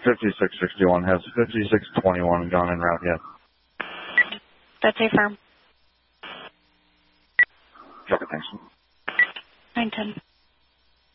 5661. Has 5621 gone en route yet? That's a firm. Okay, thanks. 910.